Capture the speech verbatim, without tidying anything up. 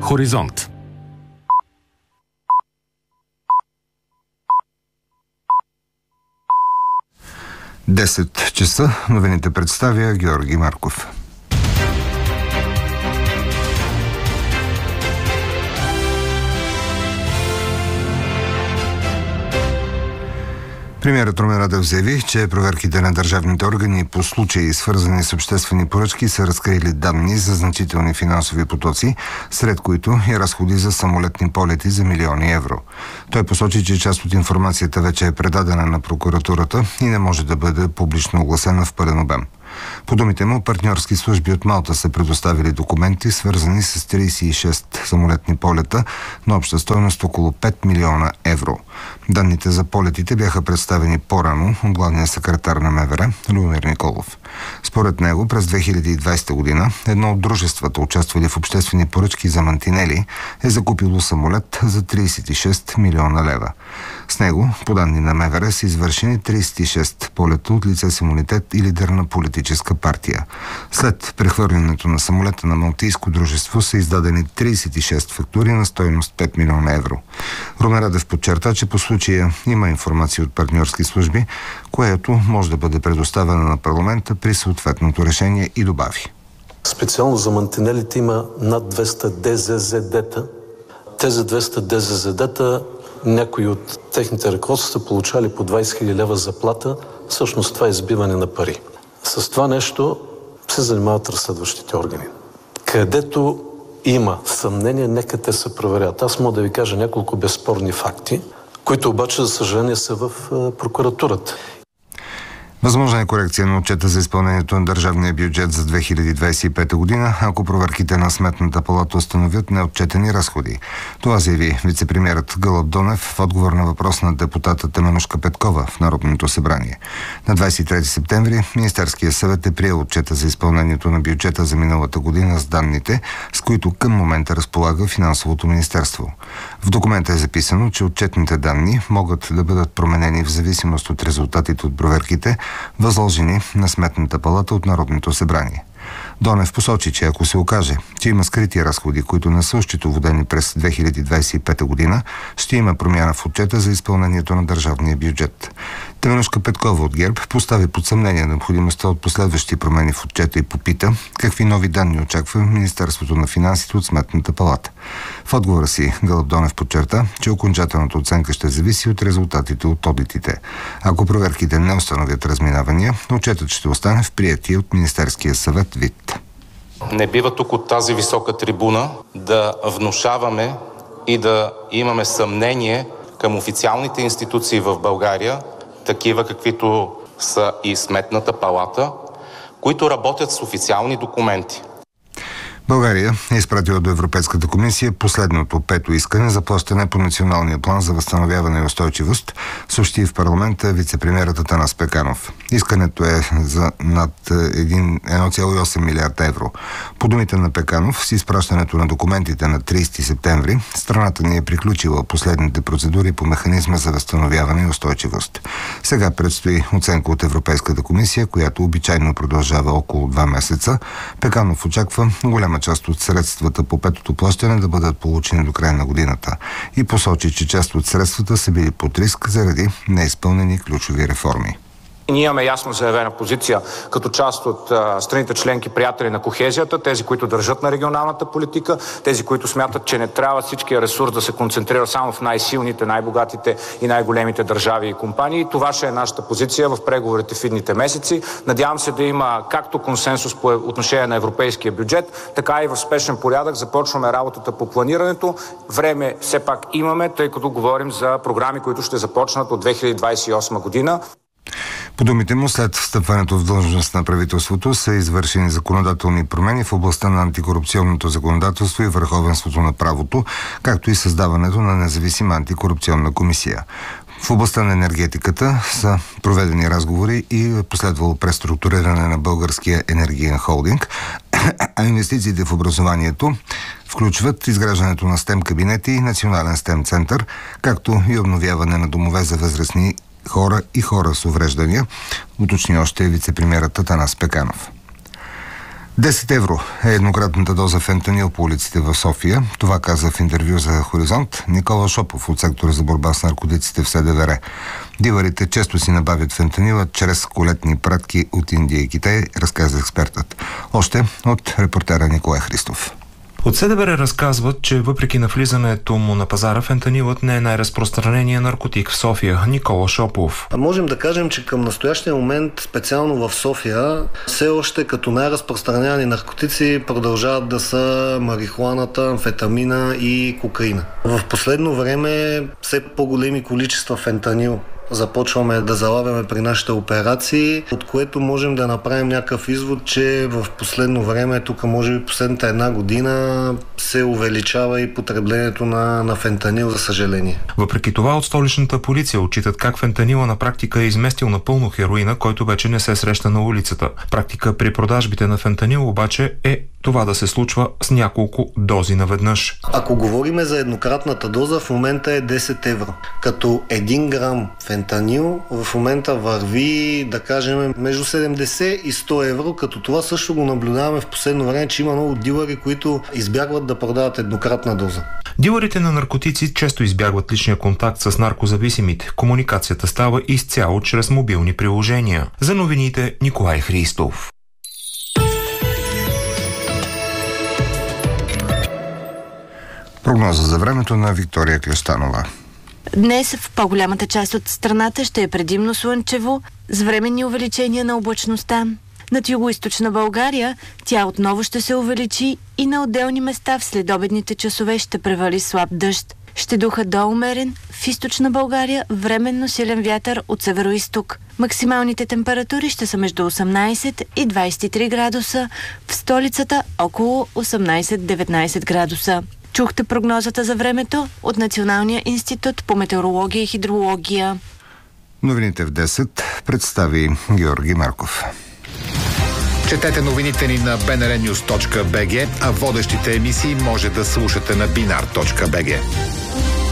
Хоризонт. десет часа. Новините представя Георги Марков. Премиерът Румен Радев заяви, че проверките на държавните органи по случаи, свързани с обществени поръчки, са разкрили данни за значителни финансови потоци, сред които и разходи за самолетни полети за милиони евро. Той посочи, че част от информацията вече е предадена на прокуратурата и не може да бъде публично огласена в пълен обем. По думите му, партньорски служби от Малта са предоставили документи, свързани с тридесет и шест самолетни полета на обща стойност около пет милиона евро. Данните за полетите бяха представени по-рано от главния секретар на МВР Любомир Николов. Според него, през две хиляди и двадесета година едно от дружествата, участвали в обществени поръчки за мантинели, е закупило самолет за тридесет и шест милиона лева. С него, по данни на МВР, са извършени тридесет и шест полета от лице с имунитет и лидер на политическа партия. След прехвърлянето на самолета на малтийско дружество са издадени тридесет и шест фактури на стойност пет милиона евро. Румен Радев подчерта, че по случая има информация от партньорски служби, което може да бъде предоставена на парламента при съответното решение, и добави. Специално за мантинелите има над двеста Д З З Д-та. Тези двеста Д З З Д-та, някои от техните ръководства са получали по двадесет хиляди лева заплата. Всъщност това е избиване на пари. С това нещо се занимават разследващите органи. Където има съмнение, нека те се проверят. Аз мога да ви кажа няколко безспорни факти, които обаче, за съжаление, са в прокуратурата. Възможна е корекция на отчета за изпълнението на държавния бюджет за две хиляди двадесет и пета година, ако проверките на Сметната палата установят неотчетени разходи. Това заяви вицепремиерът Гълъб Донев в отговор на въпрос на депутата Теменужка Петкова в Народното събрание. На двадесет и трети септември Министерският съвет е приел отчета за изпълнението на бюджета за миналата година с данните, с които към момента разполага Финансовото министерство. В документа е записано, че отчетните данни могат да бъдат променени в зависимост от резултатите от проверките, възложени на Сметната палата от Народното събрание. Донев посочи, че ако се окаже, че има скрити разходи, които не са осчетоводени през две хиляди двадесет и пета година, ще има промяна в отчета за изпълнението на държавния бюджет. Теменужка Петкова от ГЕРБ постави под съмнение необходимостта от последващи промени в отчета и попита какви нови данни очаква Министерството на финансите от Сметната палата. В отговора си Гълъб Донев подчерта, че окончателната оценка ще зависи от резултатите от одитите. Ако проверките не установят разминавания, отчетът ще остане в приетия от Министерския съвет вид. Не бива тук от тази висока трибуна да внушаваме и да имаме съмнение към официалните институции в България, такива каквито са и Сметната палата, които работят с официални документи. България е изпратила до Европейската комисия последното пето искане за плащане по Националния план за възстановяване и устойчивост, съобщи в парламента вицепремиерът Атанас Пеканов. Искането е за над едно цяло и осем милиарда евро. По думите на Пеканов, с изпращането на документите на тридесети септември, страната ни е приключила последните процедури по механизма за възстановяване и устойчивост. Сега предстои оценка от Европейската комисия, която обичайно продължава около два месеца. Пеканов очаква голяма част от средствата по петото плащане да бъдат получени до края на годината и посочи, че част от средствата са били под риск заради неизпълнени ключови реформи. Ние имаме ясно заявена позиция като част от а, страните членки, приятели на кохезията, тези, които държат на регионалната политика, тези, които смятат, че не трябва всичкия ресурс да се концентрира само в най-силните, най-богатите и най-големите държави и компании. Това ще е нашата позиция в преговорите в идните месеци. Надявам се да има както консенсус по отношение на европейския бюджет, така и в спешен порядък започваме работата по планирането. Време все пак имаме, тъй като говорим за програми, които ще започнат от две хиляди двадесет и осма година. По думите му, след встъпването в длъжност на правителството са извършени законодателни промени в областта на антикорупционното законодателство и върховенството на правото, както и създаването на независима антикорупционна комисия. В областта на енергетиката са проведени разговори и последвало преструктуриране на Българския енергиен холдинг, а инвестициите в образованието включват изграждането на STEM кабинети и национален STEM център, както и обновяване на домове за възрастни хора и хора с увреждания, уточни още вицепремиерът Атанас Пеканов. десет евро е еднократната доза фентанил по улиците в София. Това каза в интервю за Хоризонт Никола Шопов от сектора за борба с наркотиците в СДВР. Дилърите често си набавят фентанила чрез колетни пратки от Индия и Китай, разказа експертът. Още от репортера Николай Христов. От СДВР разказват, че въпреки навлизането му на пазара, фентанилът не е най-разпространения наркотик в София. Никола Шопов. А можем да кажем, че към настоящия момент, специално в София, все още като най-разпространявани наркотици продължават да са марихуаната, амфетамина и кокаина. В последно време все по-големи количества фентанил започваме да залавяме при нашите операции, от което можем да направим някакъв извод, че в последно време, тук може би последната една година, се увеличава и потреблението на, на фентанил, за съжаление. Въпреки това от столичната полиция отчитат как фентанила на практика е изместил напълно хероина, който вече не се среща на улицата. Практика при продажбите на фентанил обаче е това да се случва с няколко дози наведнъж. Ако говорим за еднократната доза, в момента е десет евро. Като един грам фентанил в момента върви, да кажем, между седемдесет и сто евро, като това също го наблюдаваме в последно време, че има много дилъри, които избягват да продават еднократна доза. Дилърите на наркотици често избягват личния контакт с наркозависимите. Комуникацията става изцяло чрез мобилни приложения. За новините Николай Христов. Прогноза за времето на Виктория Клещанова. Днес в по-голямата част от страната ще е предимно слънчево, с временни увеличения на облачността. Над югоизточна България тя отново ще се увеличи и на отделни места в следобедните часове ще превали слаб дъжд. Ще духа до умерен, в източна България временно силен вятър от североизток. Максималните температури ще са между осемнайсет и двайсет и три градуса, в столицата около осемнайсет-деветнайсет градуса. Чухте прогнозата за времето от Националния институт по метеорология и хидрология. Новините в десет представи Георги Марков. Четете новините ни на би ен ар нюз точка би джи, а водещите емисии може да слушате на бинар точка би джи.